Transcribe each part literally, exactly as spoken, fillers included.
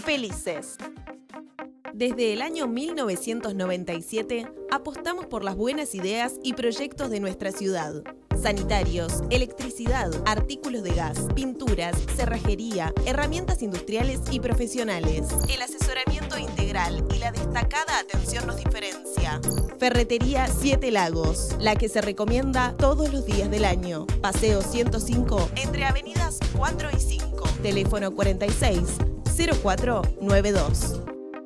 felices. Desde el año mil novecientos noventa y siete, apostamos por las buenas ideas y proyectos de nuestra ciudad. Sanitarios, electricidad, artículos de gas, pinturas, cerrajería, herramientas industriales y profesionales. El asesoramiento integral y la destacada atención nos diferencia. Ferretería Siete Lagos, la que se recomienda todos los días del año. Paseo ciento cinco, entre avenidas cuatro y cinco. Teléfono cuarenta y seis, cero cuatro noventa y dos.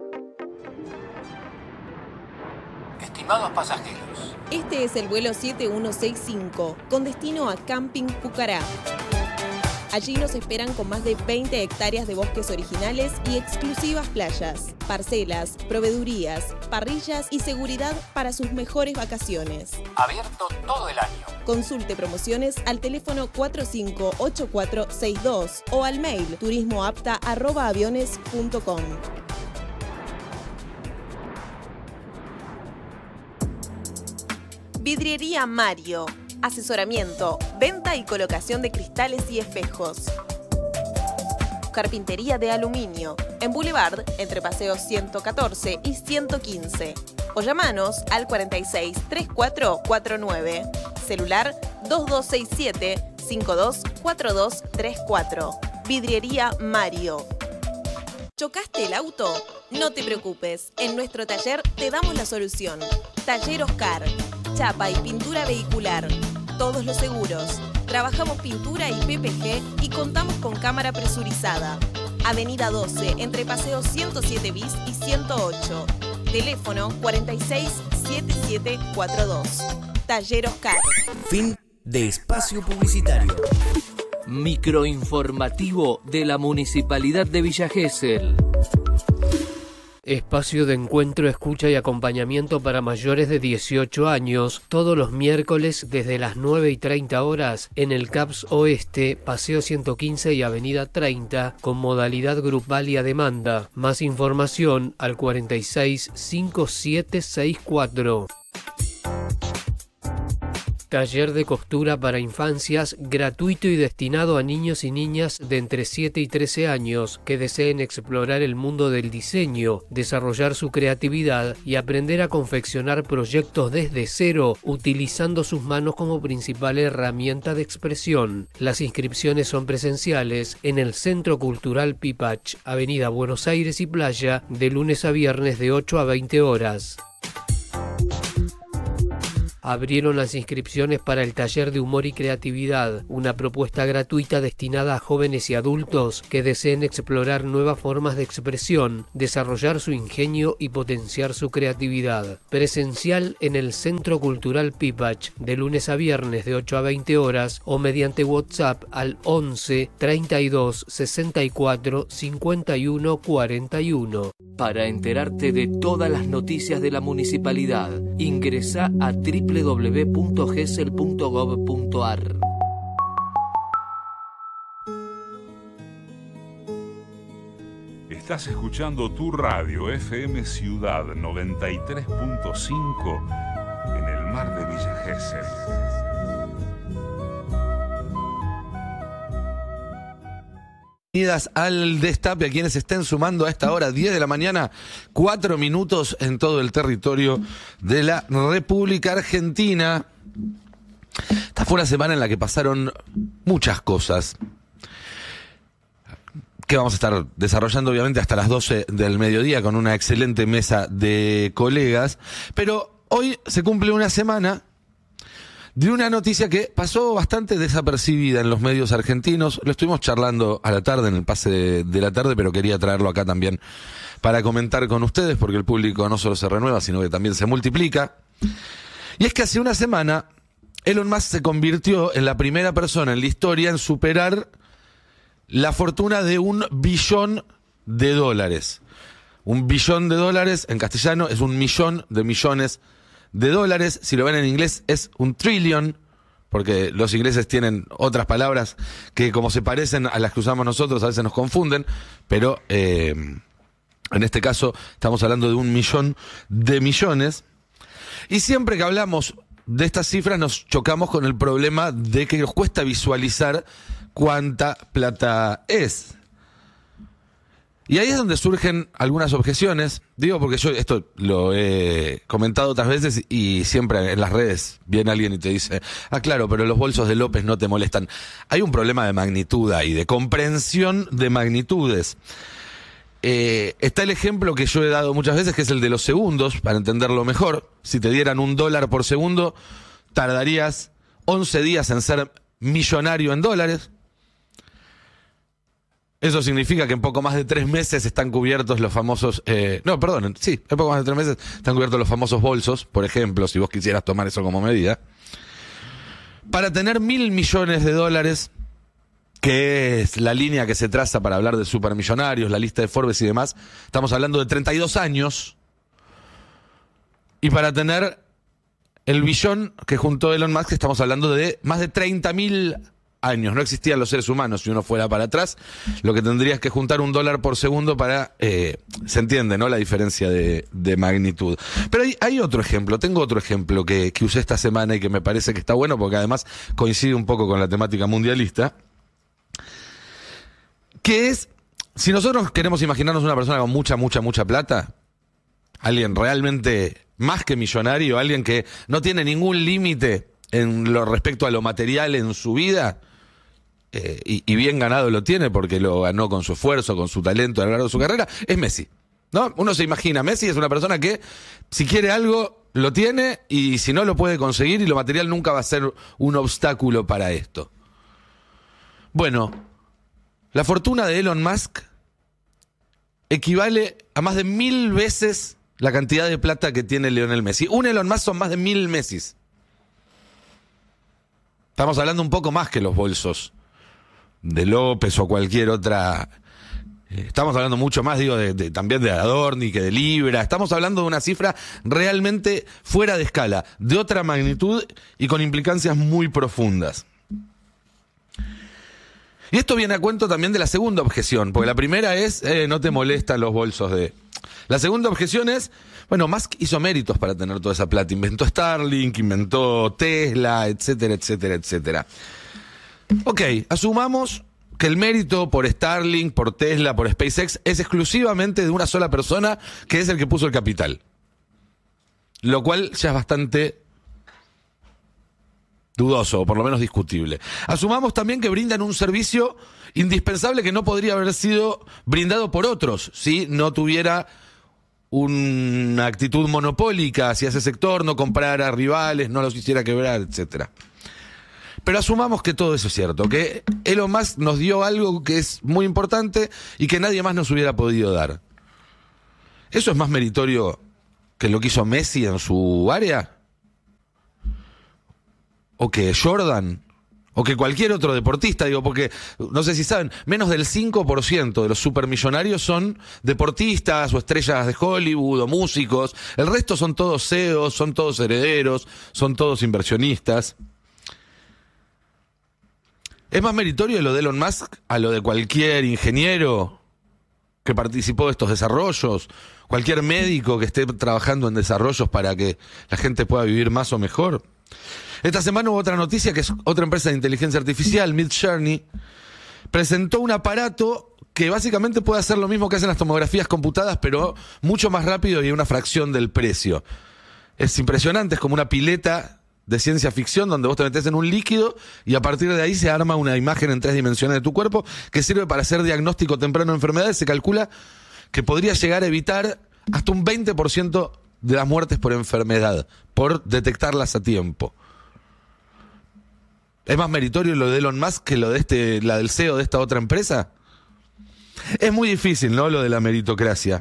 Estimados pasajeros, este es el vuelo siete uno seis cinco, con destino a Camping Pucará. Allí nos esperan con más de veinte hectáreas de bosques originales y exclusivas playas, parcelas, proveedurías, parrillas y seguridad para sus mejores vacaciones. Abierto todo el año. Consulte promociones al teléfono cuatro cinco ocho cuatro seis dos o al mail turismoapta arroba aviones punto com. Vidriería Mario. Asesoramiento, venta y colocación de cristales y espejos. Carpintería de aluminio. En Boulevard, entre paseos ciento catorce y ciento quince. O llamanos al cuarenta y seis, treinta y cuatro cuarenta y nueve. Celular dos dos seis siete, cinco dos cuatro dos tres cuatro. Vidriería Mario. ¿Chocaste el auto? No te preocupes. En nuestro taller te damos la solución. Taller Oscar. Chapa y pintura vehicular. Todos los seguros. Trabajamos pintura y P P G y contamos con cámara presurizada. Avenida doce, entre paseos ciento siete bis y ciento ocho. Teléfono cuarenta y seis, setenta y siete cuarenta y dos. Taller Oscar. Fin de espacio publicitario. Microinformativo de la Municipalidad de Villa Gesell. Espacio de encuentro, escucha y acompañamiento para mayores de dieciocho años, todos los miércoles desde las nueve y treinta horas en el C A P S Oeste, Paseo ciento quince y Avenida treinta, con modalidad grupal y a demanda. Más información al cuarenta y seis, cincuenta y siete sesenta y cuatro. Taller de costura para infancias gratuito y destinado a niños y niñas de entre siete y trece años que deseen explorar el mundo del diseño, desarrollar su creatividad y aprender a confeccionar proyectos desde cero utilizando sus manos como principal herramienta de expresión. Las inscripciones son presenciales en el Centro Cultural Pipach, Avenida Buenos Aires y Playa, de lunes a viernes de ocho a veinte horas. Abrieron las inscripciones para el Taller de Humor y Creatividad, una propuesta gratuita destinada a jóvenes y adultos que deseen explorar nuevas formas de expresión, desarrollar su ingenio y potenciar su creatividad. Presencial en el Centro Cultural Pipach, de lunes a viernes de ocho a veinte horas o mediante WhatsApp al once, treinta y dos, sesenta y cuatro, cincuenta y uno, cuarenta y uno. Para enterarte de todas las noticias de la municipalidad, ingresa a doble u doble u doble u punto gesell punto gov punto a r. Estás escuchando tu radio F M Ciudad noventa y tres punto cinco en el mar de Villa Gesell. Bienvenidas al Destape a quienes estén sumando a esta hora, diez de la mañana, cuatro minutos en todo el territorio de la República Argentina. Esta fue una semana en la que pasaron muchas cosas que vamos a estar desarrollando obviamente hasta las doce del mediodía con una excelente mesa de colegas, pero hoy se cumple una semana de una noticia que pasó bastante desapercibida en los medios argentinos. Lo estuvimos charlando a la tarde, en el pase de, de la tarde, pero quería traerlo acá también para comentar con ustedes, porque el público no solo se renueva, sino que también se multiplica. Y es que hace una semana Elon Musk se convirtió en la primera persona en la historia en superar la fortuna de un billón de dólares. Un billón de dólares en castellano es un millón de millones de dólares. Si lo ven en inglés es un trillion, porque los ingleses tienen otras palabras que, como se parecen a las que usamos nosotros, a veces nos confunden, pero eh, en este caso estamos hablando de un millón de millones. Y siempre que hablamos de estas cifras nos chocamos con el problema de que nos cuesta visualizar cuánta plata es. Y ahí es donde surgen algunas objeciones. Digo porque yo esto lo he comentado otras veces y siempre en las redes viene alguien y te dice, ah, claro, pero los bolsos de López no te molestan. Hay un problema de magnitud ahí, de comprensión de magnitudes. Eh, está el ejemplo que yo he dado muchas veces, que es el de los segundos, para entenderlo mejor. Si te dieran un dólar por segundo, tardarías once días en ser millonario en dólares. Eso significa que en poco más de tres meses están cubiertos los famosos... Eh, no, perdón, sí, en poco más de tres meses están cubiertos los famosos bolsos, por ejemplo, si vos quisieras tomar eso como medida. Para tener mil millones de dólares, que es la línea que se traza para hablar de supermillonarios, la lista de Forbes y demás, estamos hablando de treinta y dos años. Y para tener el billón que juntó Elon Musk, estamos hablando de más de treinta mil años. No existían los seres humanos si uno fuera para atrás. Lo que tendrías que juntar un dólar por segundo para... Eh, se entiende, ¿no? La diferencia de, de magnitud. Pero hay, hay otro ejemplo. Tengo otro ejemplo que, que usé esta semana y que me parece que está bueno porque además coincide un poco con la temática mundialista. Que es, si nosotros queremos imaginarnos una persona con mucha, mucha, mucha plata, alguien realmente más que millonario, alguien que no tiene ningún límite en lo respecto a lo material en su vida, eh, y, y bien ganado lo tiene porque lo ganó con su esfuerzo, con su talento a lo largo de su carrera, es Messi, ¿no? Uno se imagina, Messi es una persona que si quiere algo lo tiene y si no lo puede conseguir y lo material nunca va a ser un obstáculo para esto. Bueno, la fortuna de Elon Musk equivale a más de mil veces la cantidad de plata que tiene Lionel Messi. Un Elon Musk son más de mil Messis. Estamos hablando un poco más que los bolsos de López o cualquier otra. Estamos hablando mucho más, digo, de, de, también de Adorni que de Libra. Estamos hablando de una cifra realmente fuera de escala, de otra magnitud y con implicancias muy profundas. Y esto viene a cuento también de la segunda objeción, porque la primera es, eh, no te molestan los bolsos de... La segunda objeción es, bueno, Musk hizo méritos para tener toda esa plata. Inventó Starlink, inventó Tesla, etcétera, etcétera, etcétera. Ok, asumamos que el mérito por Starlink, por Tesla, por SpaceX es exclusivamente de una sola persona, que es el que puso el capital. Lo cual ya es bastante dudoso, o por lo menos discutible. Asumamos también que brindan un servicio indispensable que no podría haber sido brindado por otros si no tuviera una actitud monopólica hacia ese sector, no comprara rivales, no los hiciera quebrar, etcétera. Pero asumamos que todo eso es cierto, que Elon Musk nos dio algo que es muy importante y que nadie más nos hubiera podido dar. ¿Eso es más meritorio que lo que hizo Messi en su área? ¿O que Jordan? ¿O que cualquier otro deportista? Digo, porque, no sé si saben, menos del cinco por ciento de los supermillonarios son deportistas o estrellas de Hollywood o músicos. El resto son todos C E Os, son todos herederos, son todos inversionistas. ¿Es más meritorio lo de Elon Musk a lo de cualquier ingeniero que participó de estos desarrollos? ¿Cualquier médico que esté trabajando en desarrollos para que la gente pueda vivir más o mejor? Esta semana hubo otra noticia que es otra empresa de inteligencia artificial, Midjourney, presentó un aparato que básicamente puede hacer lo mismo que hacen las tomografías computadas, pero mucho más rápido y a una fracción del precio. Es impresionante, es como una pileta de ciencia ficción donde vos te metés en un líquido y a partir de ahí se arma una imagen en tres dimensiones de tu cuerpo que sirve para hacer diagnóstico temprano de enfermedades. Se calcula que podría llegar a evitar hasta un veinte por ciento de las muertes por enfermedad, por detectarlas a tiempo. ¿Es más meritorio lo de Elon Musk que lo de este, la del C E O de esta otra empresa? Es muy difícil, ¿no? Lo de la meritocracia.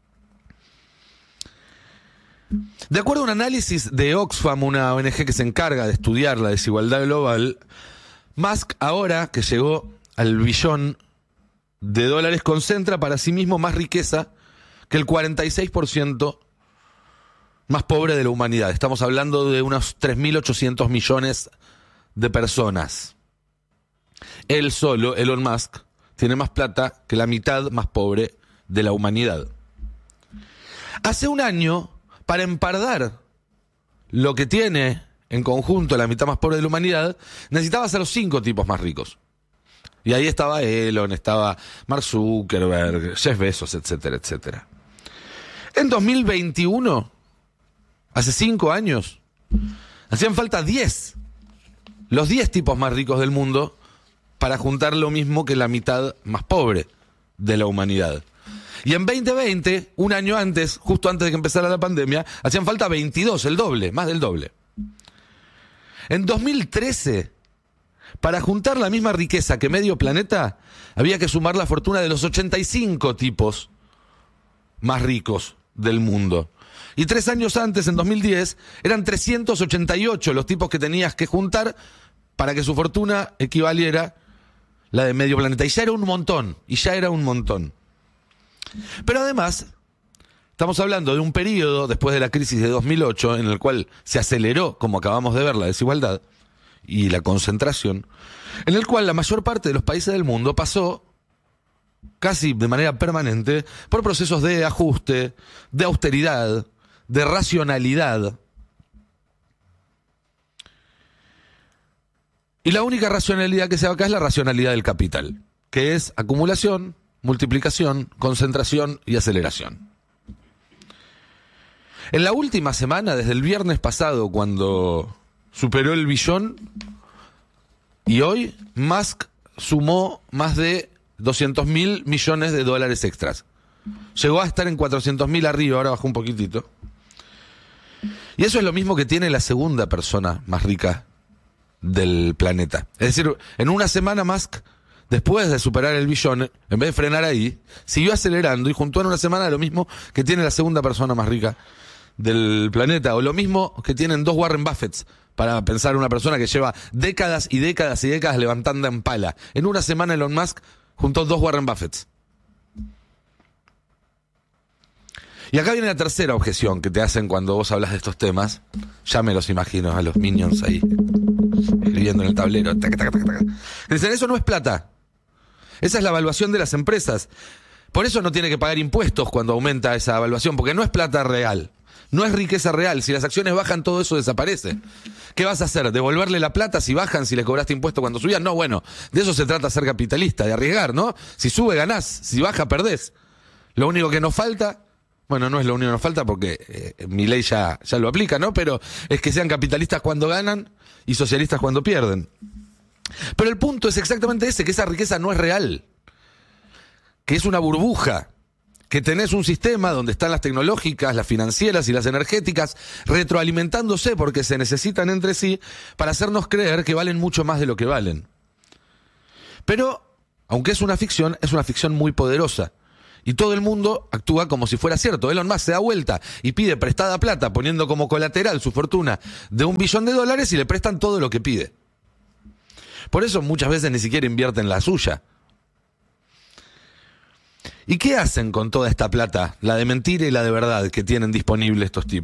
De acuerdo a un análisis de Oxfam, una O N G que se encarga de estudiar la desigualdad global, Musk ahora que llegó al billón de dólares concentra para sí mismo más riqueza que el cuarenta y seis por ciento más pobre de la humanidad. Estamos hablando de unos tres mil ochocientos millones de personas. Él solo, Elon Musk, tiene más plata que la mitad más pobre de la humanidad. Hace un año, para empardar lo que tiene en conjunto la mitad más pobre de la humanidad, necesitabas a los cinco tipos más ricos. Y ahí estaba Elon, estaba Mark Zuckerberg, Jeff Bezos, etcétera, etcétera. En dos mil veintiuno, hace cinco años, hacían falta diez, los diez tipos más ricos del mundo para juntar lo mismo que la mitad más pobre de la humanidad. Y en veinte veinte, un año antes, justo antes de que empezara la pandemia, hacían falta veintidós, el doble, más del doble. En dos mil trece, para juntar la misma riqueza que medio planeta, había que sumar la fortuna de los ochenta y cinco tipos más ricos del mundo. Y tres años antes, en dos mil diez, eran trescientos ochenta y ocho los tipos que tenías que juntar para que su fortuna equivaliera la de medio planeta. Y ya era un montón, y ya era un montón. Pero además, estamos hablando de un periodo, después de la crisis de dos mil ocho, en el cual se aceleró, como acabamos de ver, la desigualdad y la concentración, en el cual la mayor parte de los países del mundo pasó casi de manera permanente por procesos de ajuste, de austeridad, de racionalidad. Y la única racionalidad que se va acá es la racionalidad del capital, que es acumulación, multiplicación, concentración y aceleración. En la última semana, desde el viernes pasado, cuando superó el billón, y hoy Musk sumó más de doscientos mil millones de dólares extras. Llegó a estar en cuatrocientos mil arriba, ahora bajó un poquitito. Y eso es lo mismo que tiene la segunda persona más rica del planeta. Es decir, en una semana Musk, después de superar el billón, en vez de frenar ahí, siguió acelerando y juntó en una semana lo mismo que tiene la segunda persona más rica del planeta, o lo mismo que tienen dos Warren Buffetts, para pensar una persona que lleva décadas y décadas y décadas levantando en pala. En una semana Elon Musk juntó dos Warren Buffetts. Y acá viene la tercera objeción que te hacen cuando vos hablas de estos temas. Ya me los imagino a los minions ahí, escribiendo en el tablero. Taca, taca, taca, taca. Dicen, eso no es plata. Esa es la evaluación de las empresas. Por eso no tiene que pagar impuestos cuando aumenta esa evaluación, porque no es plata real. No es riqueza real. Si las acciones bajan, todo eso desaparece. ¿Qué vas a hacer? ¿Devolverle la plata si bajan, si le cobraste impuesto cuando subían? No, bueno, de eso se trata ser capitalista, de arriesgar, ¿no? Si sube, ganás. Si baja, perdés. Lo único que nos falta, bueno, no es lo único que nos falta porque eh, mi ley ya, ya lo aplica, ¿no? Pero es que sean capitalistas cuando ganan y socialistas cuando pierden. Pero el punto es exactamente ese, que esa riqueza no es real. Que es una burbuja. Que tenés un sistema donde están las tecnológicas, las financieras y las energéticas retroalimentándose porque se necesitan entre sí para hacernos creer que valen mucho más de lo que valen. Pero, aunque es una ficción, es una ficción muy poderosa. Y todo el mundo actúa como si fuera cierto. Elon Musk se da vuelta y pide prestada plata poniendo como colateral su fortuna de un billón de dólares y le prestan todo lo que pide. Por eso muchas veces ni siquiera invierten la suya. ¿Y qué hacen con toda esta plata, la de mentira y la de verdad, que tienen disponible estos tipos?